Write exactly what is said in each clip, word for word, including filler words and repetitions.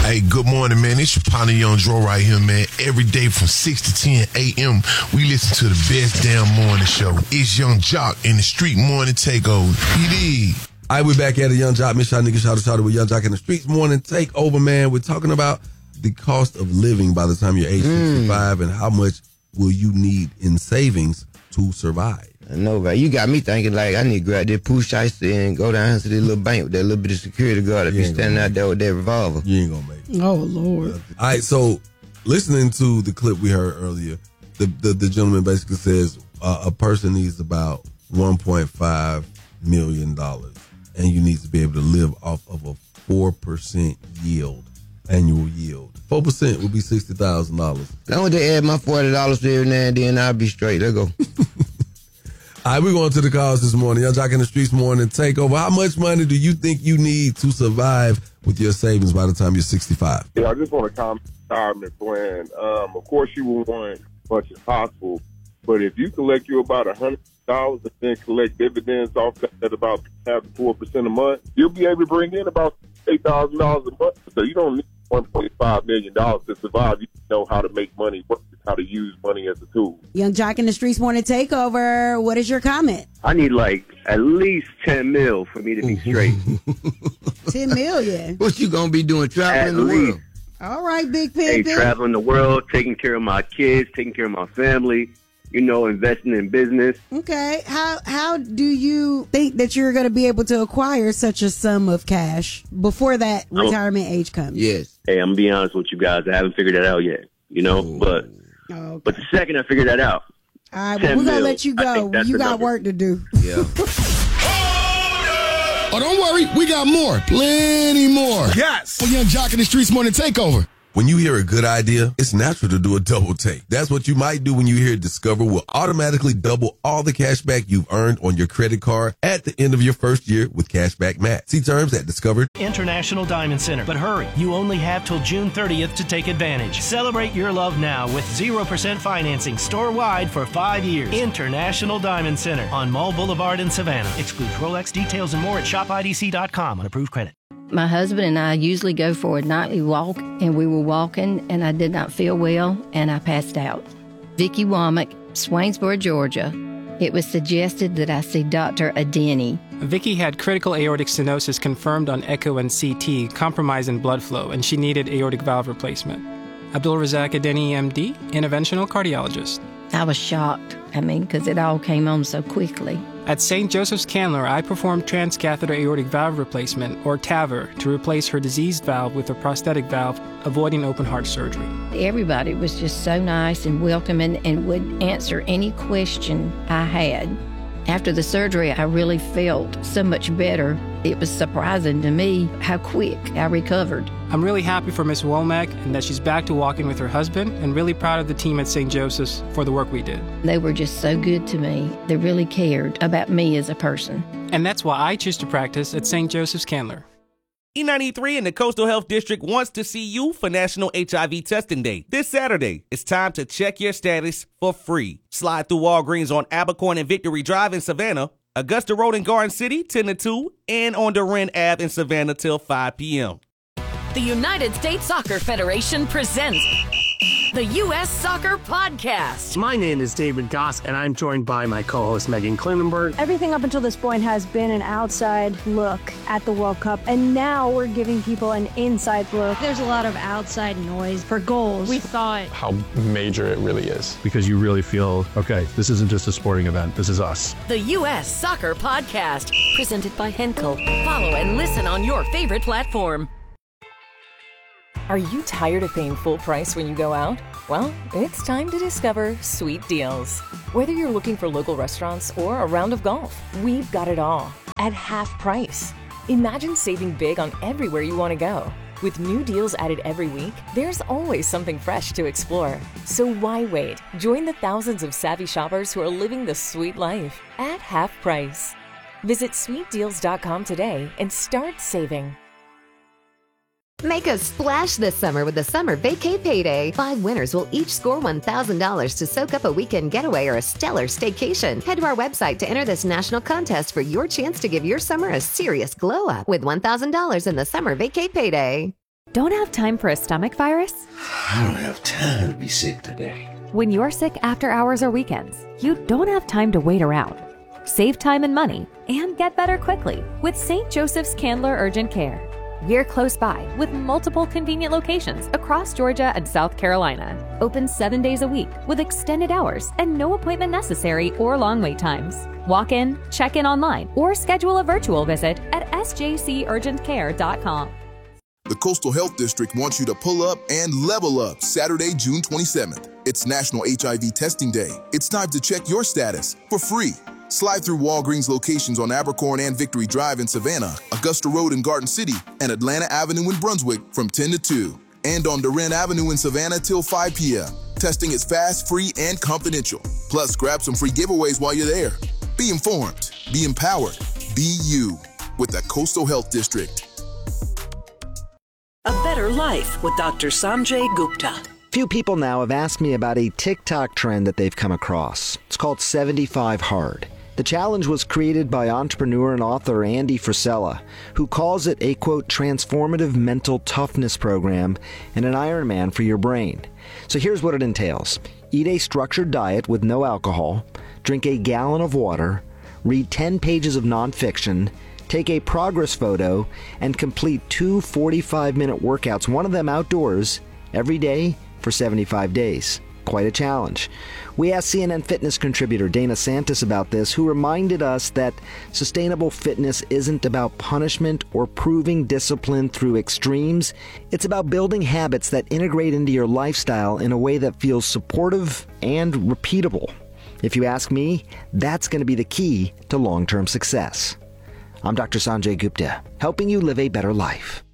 Hey, good morning, man. It's your partner Young Dro right here, man. Every day from six to ten a.m., we listen to the best damn morning show. It's Young Jock in the Street Morning Takeover. It is. All right, we back at it, Young Jock. Miss y'all niggas, shout out, shout out with Young Jock in the Streets Morning Takeover, man. We're talking about the cost of living by the time you're age mm. sixty-five and how much will you need in savings to survive. I know, right? You got me thinking like I need to go out there, push ice and go down to the little bank with that little bit of security guard that be standing out there with that revolver. You ain't gonna make it. Oh, Lord. All right, so listening to the clip we heard earlier, the the, the gentleman basically says uh, a person needs about one point five million dollars, and you need to be able to live off of a four percent yield, annual yield. four percent would be sixty thousand dollars. As long as they add my forty dollars every now and then, I'll be straight. Let's go. All right, we're going to the calls this morning. Young Jock in the Streets Morning Takeover. How much money do you think you need to survive with your savings by the time you're sixty-five? Yeah, I just want to comment on the retirement plan. Um, of course, you will want as much as possible, but if you collect you about one hundred dollars and then collect dividends off that at about half to four percent a month, you'll be able to bring in about eight thousand dollars a month. So you don't need one point five million dollars to survive. You know how to make money work, how to use money as a tool. Young Jock in the Streets Morning Takeover. What is your comment? I need like at least ten mil for me to be straight. ten million. What you gonna be doing traveling at the least. world? All right, Big Hey, Pimpin'. traveling the world, taking care of my kids, taking care of my family, you know, investing in business. Okay. How how do you think that you're going to be able to acquire such a sum of cash before that retirement age comes? Yes. Hey, I'm gonna be honest with you guys. I haven't figured that out yet, you know, Ooh. but Oh, okay. but the second I figure that out, All right, well, we're going to let you go. You got number. work to do. Yeah. Oh, don't worry. We got more. Plenty more. Yes. For Young Jock in the Streets Morning Takeover. When you hear a good idea, it's natural to do a double take. That's what you might do when you hear Discover will automatically double all the cash back you've earned on your credit card at the end of your first year with Cashback Max. See terms at Discover. International Diamond Center. But hurry, you only have till June thirtieth to take advantage. Celebrate your love now with zero percent financing store-wide for five years. International Diamond Center on Mall Boulevard in Savannah. Excludes Rolex. Details and more at shop I D C dot com on approved credit. My husband and I usually go for a nightly walk, and we were walking, and I did not feel well, and I passed out. Vicki Womack, Swainsboro, Georgia. It was suggested that I see Doctor Adeni. Vicki had critical aortic stenosis confirmed on echo and C T, compromise in blood flow, and she needed aortic valve replacement. Abdul Razak Adeni, M D, interventional cardiologist. I was shocked, I mean, because it all came on so quickly. At Saint Joseph's Candler, I performed transcatheter aortic valve replacement, or T A V R, to replace her diseased valve with a prosthetic valve, avoiding open heart surgery. Everybody was just so nice and welcoming and would answer any question I had. After the surgery, I really felt so much better. It was surprising to me how quick I recovered. I'm really happy for Miss Womack and that she's back to walking with her husband, and really proud of the team at Saint Joseph's for the work we did. They were just so good to me. They really cared about me as a person. And that's why I choose to practice at Saint Joseph's Candler. E ninety-three in the Coastal Health District wants to see you for National H I V Testing Day. This Saturday, it's time to check your status for free. Slide through Walgreens on Abercorn and Victory Drive in Savannah, Augusta Road in Garden City, ten to two, and on Duran Ave in Savannah till five p.m. The United States Soccer Federation presents the U S Soccer Podcast. My name is David Goss, and I'm joined by my co-host Megan Klinenberg. Everything up until this point has been an outside look at the World Cup, and now we're giving people an inside look. There's a lot of outside noise for goals. We thought how major it really is. Because you really feel, okay, this isn't just a sporting event, this is us. The U S Soccer Podcast, presented by Henkel. Follow and listen on your favorite platform. Are you tired of paying full price when you go out? Well, it's time to discover Sweet Deals. Whether you're looking for local restaurants or a round of golf, we've got it all at half price. Imagine saving big on everywhere you want to go. With new deals added every week, there's always something fresh to explore. So why wait? Join the thousands of savvy shoppers who are living the sweet life at half price. Visit sweet deals dot com today and start saving. Make a splash this summer with the Summer Vacay Payday. Five winners will each score one thousand dollars to soak up a weekend getaway or a stellar staycation. Head to our website to enter this national contest for your chance to give your summer a serious glow up with one thousand dollars in the Summer Vacay Payday. Don't have time for a stomach virus? I don't have time to be sick today. When you're sick after hours or weekends, you don't have time to wait around. Save time and money and get better quickly with Saint Joseph's Candler Urgent Care. We're close by with multiple convenient locations across Georgia and South Carolina. Open seven days a week with extended hours and no appointment necessary or long wait times. Walk in, check in online, or schedule a virtual visit at s j c urgent care dot com. The Coastal Health District wants you to pull up and level up Saturday, June twenty-seventh. It's National H I V Testing Day. It's time to check your status for free. Slide through Walgreens locations on Abercorn and Victory Drive in Savannah, Augusta Road in Garden City, and Atlanta Avenue in Brunswick from ten to two. And on Duran Avenue in Savannah till five p.m. Testing is fast, free, and confidential. Plus, grab some free giveaways while you're there. Be informed, be empowered, be you with the Coastal Health District. A Better Life with Doctor Sanjay Gupta. Few people now have asked me about a TikTok trend that they've come across. It's called seventy-five hard. The challenge was created by entrepreneur and author Andy Frisella, who calls it a, quote, transformative mental toughness program and an Ironman for your brain. So here's what it entails. Eat a structured diet with no alcohol, drink a gallon of water, read ten pages of nonfiction, take a progress photo, and complete two forty-five minute workouts, one of them outdoors, every day for seventy-five days. Quite a challenge. We asked C N N Fitness contributor Dana Santis about this, who reminded us that sustainable fitness isn't about punishment or proving discipline through extremes. It's about building habits that integrate into your lifestyle in a way that feels supportive and repeatable. If you ask me, that's going to be the key to long-term success. I'm Doctor Sanjay Gupta, helping you live a better life.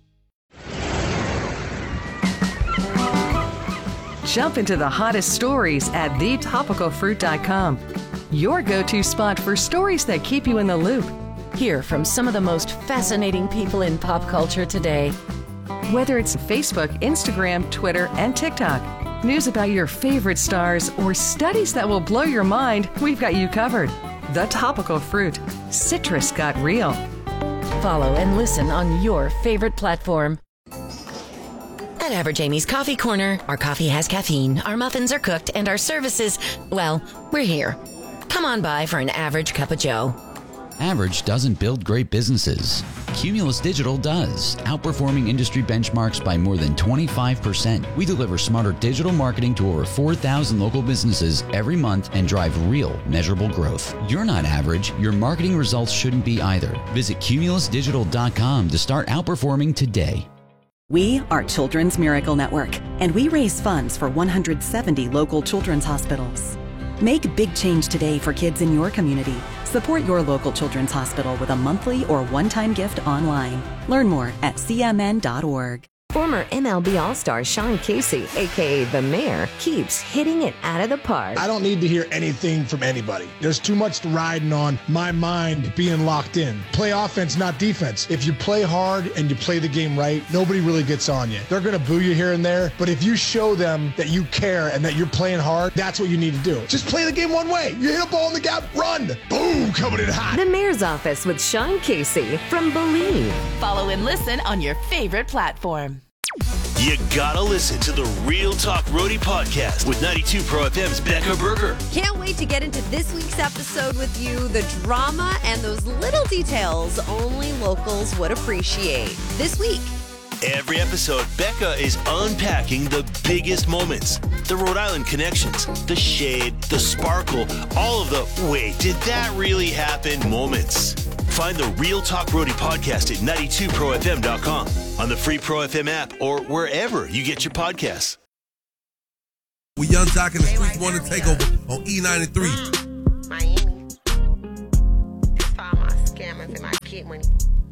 Jump into the hottest stories at the topical fruit dot com. Your go-to spot for stories that keep you in the loop. Hear from some of the most fascinating people in pop culture today. Whether it's Facebook, Instagram, Twitter, and TikTok, news about your favorite stars, or studies that will blow your mind, we've got you covered. The Topical Fruit. Citrus got real. Follow and listen on your favorite platform. At Average Amy's Coffee Corner, our coffee has caffeine, our muffins are cooked, and our services, well, we're here. Come on by for an average cup of joe. Average doesn't build great businesses. Cumulus Digital does, outperforming industry benchmarks by more than twenty-five percent. We deliver smarter digital marketing to over four thousand local businesses every month and drive real, measurable growth. You're not average. Your marketing results shouldn't be either. Visit cumulus digital dot com to start outperforming today. We are Children's Miracle Network, and we raise funds for one hundred seventy local children's hospitals. Make a big change today for kids in your community. Support your local children's hospital with a monthly or one-time gift online. Learn more at c m n dot org. Former M L B All-Star Sean Casey, a k a. The Mayor, keeps hitting it out of the park. I don't need to hear anything from anybody. There's too much riding on my mind being locked in. Play offense, not defense. If you play hard and you play the game right, nobody really gets on you. They're going to boo you here and there, but if you show them that you care and that you're playing hard, that's what you need to do. Just play the game one way. You hit a ball in the gap, run. Boom, coming in hot. The Mayor's Office with Sean Casey from Believe. Follow and listen on your favorite platform. You gotta listen to the Real Talk Roadie podcast with ninety-two Pro F M's Becca Berger. Can't wait to get into this week's episode with you. The drama and those little details only locals would appreciate. This week. Every episode, Becca is unpacking the biggest moments. The Rhode Island connections, the shade, the sparkle, all of the wait, did that really happen moments. Find the Real Talk Roadie podcast at ninety-two pro f m dot com, on the free Pro F M app, or wherever you get your podcasts. We Young Jock in the Streets want to take over on E ninety-three. Miami. That's for all my scammers and my kid money.